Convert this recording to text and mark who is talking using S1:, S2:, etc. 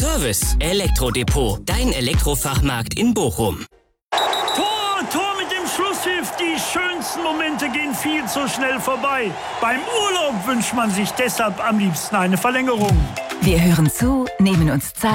S1: Service Elektrodepot, dein Elektrofachmarkt in Bochum.
S2: Tor mit dem Schlusspfiff. Die schönsten Momente gehen viel zu schnell vorbei. Beim Urlaub wünscht man sich deshalb am liebsten eine Verlängerung.
S3: Wir hören zu, nehmen uns Zeit